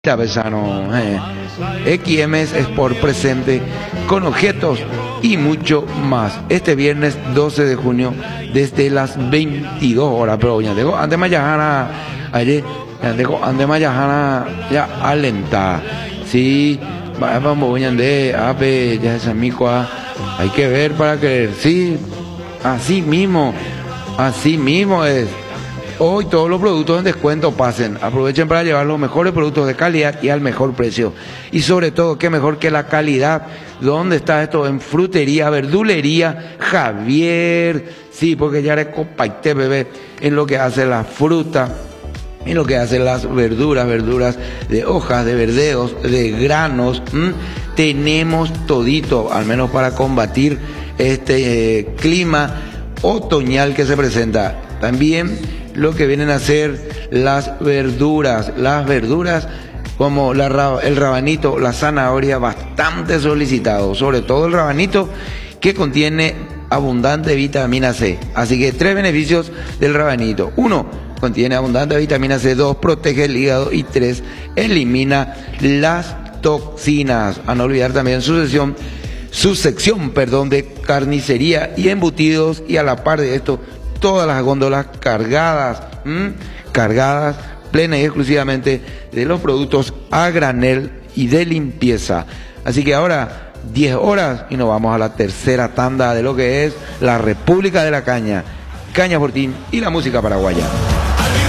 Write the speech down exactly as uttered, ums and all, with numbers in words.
Pesano, eh. X M S Sport presente con objetos y mucho más este viernes doce de junio desde las veintidós horas. Pero ya digo, antes Mayajana ayer ya digo, antes Mayajana ya alenta sí vamos de ape ya es amigo, hay que ver para creer, sí, así mismo así mismo es. Hoy todos los productos en descuento pasen, aprovechen para llevar los mejores productos de calidad y al mejor precio. Y sobre todo, qué mejor que la calidad. ¿Dónde está esto? En frutería, verdulería, Javier. Sí, porque ya eres copaite, bebé, en lo que hace la fruta, en lo que hace las verduras, verduras de hojas, de verdeos, de granos. ¿m? Tenemos todito, al menos para combatir este eh, clima otoñal que se presenta. También lo que vienen a ser las verduras, las verduras como la, el rabanito, la zanahoria, bastante solicitado, sobre todo el rabanito que contiene abundante vitamina C. Así que tres beneficios del rabanito: uno, contiene abundante vitamina C; dos, protege el hígado; y tres, elimina las toxinas. A no olvidar también su sección, su sección, perdón, de carnicería y embutidos, y a la par de esto todas las góndolas cargadas, ¿m? cargadas plena y exclusivamente de los productos a granel y de limpieza. Así que ahora diez horas y nos vamos a la tercera tanda de lo que es la República de la Caña, Caña Fortín y la música paraguaya.